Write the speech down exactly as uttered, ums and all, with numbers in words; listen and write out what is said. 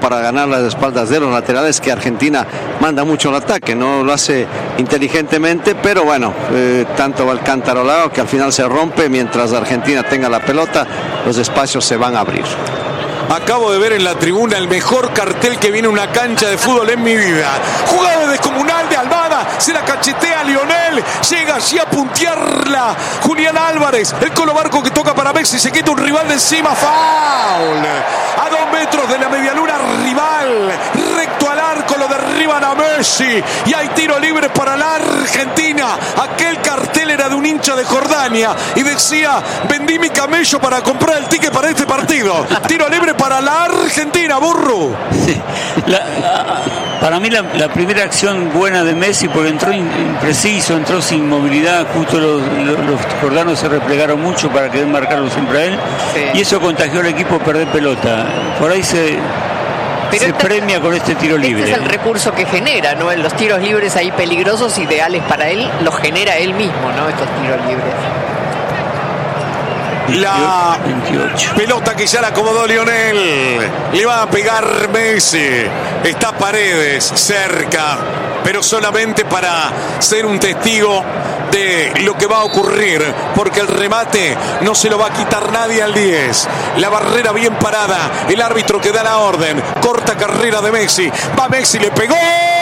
para ganar las espaldas de los laterales, que Argentina manda mucho el ataque, no lo hace inteligentemente, pero bueno, eh, tanto va el cántaro al lado que al final se rompe. Mientras Argentina tenga la pelota, los espacios se van a abrir. Acabo de ver en la tribuna el mejor cartel que viene a una cancha de fútbol en mi vida. Jugada descomunal de Almada, se la cachetea a Lionel, llega allí a puntearla Julián Álvarez, el Colo Barco que toca para Messi, se quita un rival de encima, foul. A dos metros de la medialuna rival, recto al arco, lo derriban a Messi y hay tiro libre para la Argentina. Aquel cartel era de un hincha de Jordania y decía: vendí mi camello para comprar el ticket para este partido. Tiro libre para la Argentina, burro. Sí. La, para mí la, la primera acción buena de Messi, porque entró impreciso, entró sin movilidad, justo los, los, los jordanos se replegaron mucho para querer marcarlo siempre a él, sí. Y eso contagió al equipo a perder pelota. Por ahí se, se este, premia con este tiro libre. Este es el recurso que genera, ¿no? Los tiros libres ahí peligrosos, ideales para él, los genera él mismo, ¿no? Estos tiros libres. La veintiocho. Pelota que ya la acomodó Lionel. Le va a pegar Messi. Está Paredes cerca, pero solamente para ser un testigo de lo que va a ocurrir, porque el remate no se lo va a quitar nadie al diez. La barrera bien parada, el árbitro que da la orden, corta carrera de Messi. Va Messi, le pegó.